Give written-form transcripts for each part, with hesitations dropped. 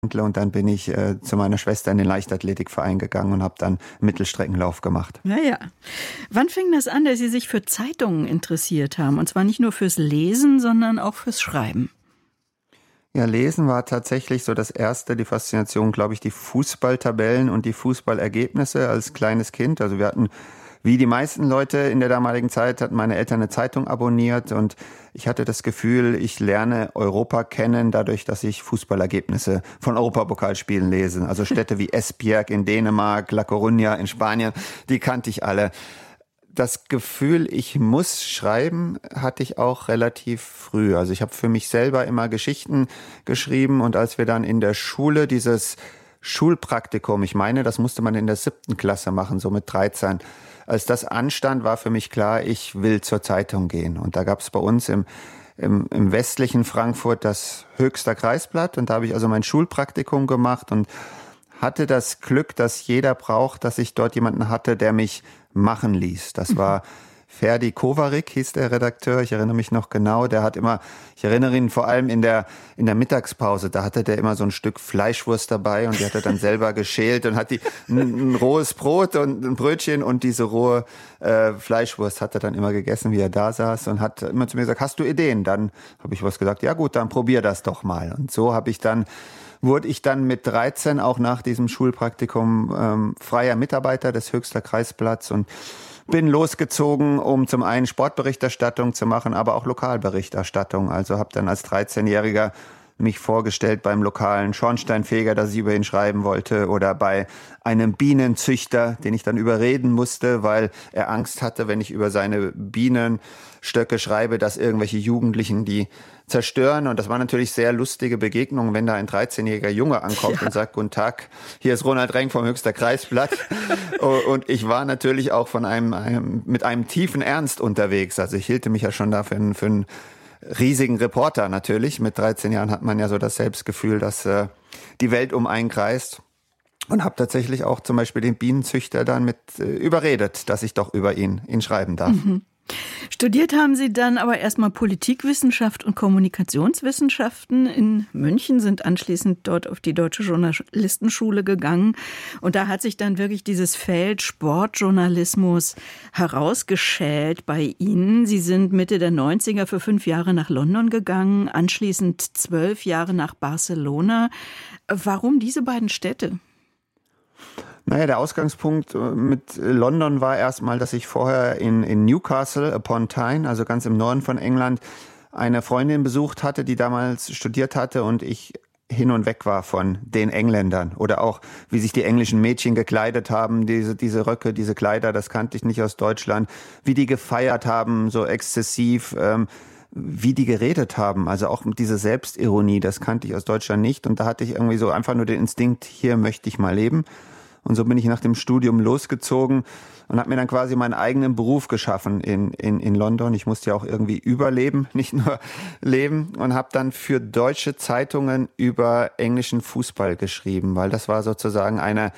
Und dann bin ich zu meiner Schwester in den Leichtathletikverein gegangen und habe dann Mittelstreckenlauf gemacht. Naja. Wann fing das an, dass Sie sich für Zeitungen interessiert haben? Und zwar nicht nur fürs Lesen, sondern auch fürs Schreiben. Ja, Lesen war tatsächlich so das Erste, die Faszination, glaube ich, die Fußballtabellen und die Fußballergebnisse als kleines Kind. Also wir hatten, wie die meisten Leute in der damaligen Zeit, hatten meine Eltern eine Zeitung abonniert und ich hatte das Gefühl, ich lerne Europa kennen, dadurch, dass ich Fußballergebnisse von Europapokalspielen lese. Also Städte wie Esbjerg in Dänemark, La Coruña in Spanien, die kannte ich alle. Das Gefühl, ich muss schreiben, hatte ich auch relativ früh. Also ich habe für mich selber immer Geschichten geschrieben und als wir dann in der Schule dieses Schulpraktikum, ich meine, das musste man in der 7. Klasse machen, so mit 13. Als das anstand, war für mich klar, ich will zur Zeitung gehen. Und da gab es bei uns im westlichen Frankfurt das Höchster Kreisblatt. Und da habe ich also mein Schulpraktikum gemacht und hatte das Glück, dass jeder braucht, dass ich dort jemanden hatte, der mich machen ließ. Das war Ferdi Kovarik, hieß der Redakteur. Ich erinnere mich noch genau. Der hat immer, ich erinnere ihn vor allem in der Mittagspause, da hatte der immer so ein Stück Fleischwurst dabei und die hat er dann selber geschält und hat ein rohes Brot und ein Brötchen und diese rohe Fleischwurst hat er dann immer gegessen, wie er da saß und hat immer zu mir gesagt, hast du Ideen? Dann habe ich was gesagt, ja gut, dann probier das doch mal. Und so wurde ich dann mit 13 auch nach diesem Schulpraktikum freier Mitarbeiter des Höchster Kreisblatts und bin losgezogen, um zum einen Sportberichterstattung zu machen, aber auch Lokalberichterstattung. Also habe dann als 13-Jähriger mich vorgestellt beim lokalen Schornsteinfeger, dass ich über ihn schreiben wollte, oder bei einem Bienenzüchter, den ich dann überreden musste, weil er Angst hatte, wenn ich über seine Bienenstöcke schreibe, dass irgendwelche Jugendlichen die zerstören. Und das war natürlich sehr lustige Begegnungen, wenn da ein 13-jähriger Junge ankommt und sagt, guten Tag, hier ist Ronald Renk vom Höchster Kreisblatt. Und ich war natürlich auch mit einem tiefen Ernst unterwegs. Also ich hielte mich ja schon da für einen riesigen Reporter natürlich. Mit 13 Jahren hat man ja so das Selbstgefühl, dass die Welt um einen kreist. Und habe tatsächlich auch zum Beispiel den Bienenzüchter dann mit überredet, dass ich doch über ihn schreiben darf. Mhm. Studiert haben Sie dann aber erstmal Politikwissenschaft und Kommunikationswissenschaften in München, sind anschließend dort auf die Deutsche Journalistenschule gegangen. Und da hat sich dann wirklich dieses Feld Sportjournalismus herausgeschält bei Ihnen. Sie sind Mitte der 90er für 5 Jahre nach London gegangen, anschließend 12 Jahre nach Barcelona. Warum diese beiden Städte? Naja, der Ausgangspunkt mit London war erstmal, dass ich vorher in Newcastle upon Tyne, also ganz im Norden von England, eine Freundin besucht hatte, die damals studiert hatte und ich hin und weg war von den Engländern. Oder auch, wie sich die englischen Mädchen gekleidet haben, diese Röcke, diese Kleider, das kannte ich nicht aus Deutschland. Wie die gefeiert haben, so exzessiv, wie die geredet haben. Also auch diese Selbstironie, das kannte ich aus Deutschland nicht. Und da hatte ich irgendwie so einfach nur den Instinkt, hier möchte ich mal leben. Und so bin ich nach dem Studium losgezogen und habe mir dann quasi meinen eigenen Beruf geschaffen in London. Ich musste ja auch irgendwie überleben, nicht nur leben. Und habe dann für deutsche Zeitungen über englischen Fußball geschrieben, weil das war sozusagen eine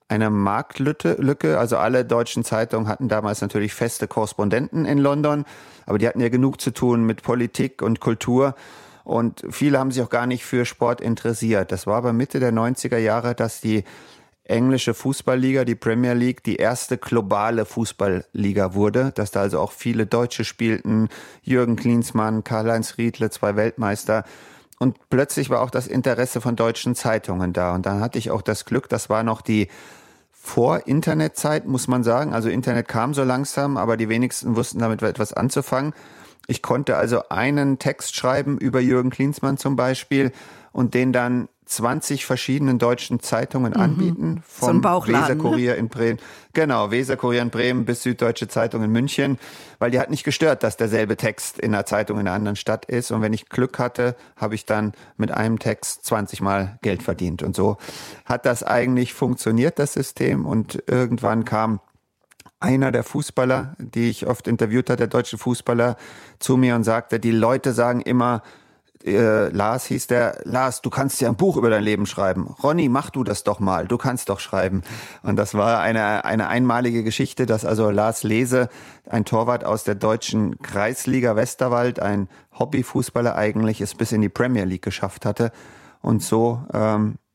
Marktlücke. Also alle deutschen Zeitungen hatten damals natürlich feste Korrespondenten in London, aber die hatten ja genug zu tun mit Politik und Kultur. Und viele haben sich auch gar nicht für Sport interessiert. Das war aber Mitte der 90er Jahre, dass die englische Fußballliga, die Premier League, die erste globale Fußballliga wurde, dass da also auch viele Deutsche spielten, Jürgen Klinsmann, Karl-Heinz Riedle, 2 Weltmeister. Und plötzlich war auch das Interesse von deutschen Zeitungen da. Und dann hatte ich auch das Glück, das war noch die Vor-Internet-Zeit, muss man sagen. Also Internet kam so langsam, aber die wenigsten wussten damit etwas anzufangen. Ich konnte also einen Text schreiben über Jürgen Klinsmann zum Beispiel und den dann 20 verschiedenen deutschen Zeitungen anbieten. Vom so Weser-Kurier in Bremen. Genau, Weser-Kurier in Bremen bis Süddeutsche Zeitung in München. Weil die hat nicht gestört, dass derselbe Text in einer Zeitung in einer anderen Stadt ist. Und wenn ich Glück hatte, habe ich dann mit einem Text 20 Mal Geld verdient. Und so hat das eigentlich funktioniert, das System. Und irgendwann kam einer der Fußballer, die ich oft interviewt hatte, der deutsche Fußballer, zu mir und sagte, die Leute sagen immer, Lars hieß der, Lars, du kannst ja ein Buch über dein Leben schreiben. Ronny, mach du das doch mal, du kannst doch schreiben. Und das war eine einmalige Geschichte, dass also Lars Lese, ein Torwart aus der deutschen Kreisliga Westerwald, ein Hobbyfußballer eigentlich, es bis in die Premier League geschafft hatte. Und so